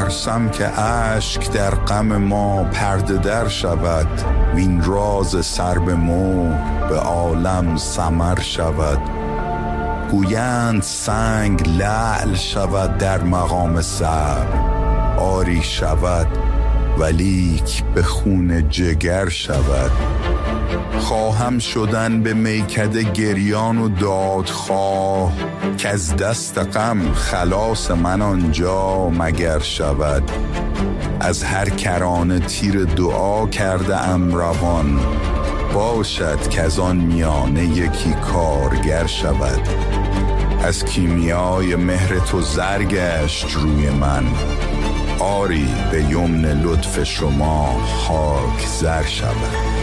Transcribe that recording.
ترسم که اشک در غم ما پرده در شود، وین راز سر به مهر به عالم سمر شود. گویند سنگ لعل شود در مقام صبر، آری شود ولیک به خون جگر شود. خواهم شدن به میکده گریان و دادخواه، که از دست غم خلاص من آنجا مگر شود. از هر کرانه تیر دعا کرده ام روان، باشد که از آن میانه یکی کارگر شود. از کیمیای مهر تو زر گشت روی من، آری به یمن لطف شما خاک زر شود.